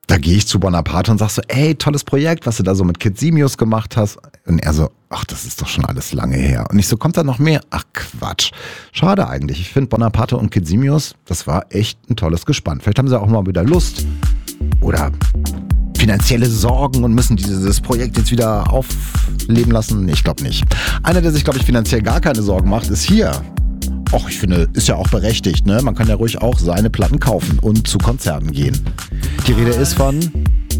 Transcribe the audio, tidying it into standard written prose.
Da gehe ich zu Bonaparte und sag so, ey, tolles Projekt, was du da so mit Kid Simius gemacht hast. Und er so, ach, das ist doch schon alles lange her. Und ich so, kommt da noch mehr? Ach, Quatsch. Schade eigentlich. Ich finde Bonaparte und Kid Simius, das war echt ein tolles Gespann. Vielleicht haben sie auch mal wieder Lust oder finanzielle Sorgen und müssen dieses Projekt jetzt wieder aufleben lassen. Nee, ich glaube nicht. Einer, der sich, glaube ich, finanziell gar keine Sorgen macht, ist hier. Och, ich finde, ist ja auch berechtigt, ne? Man kann ja ruhig auch seine Platten kaufen und zu Konzerten gehen. Die Rede ist von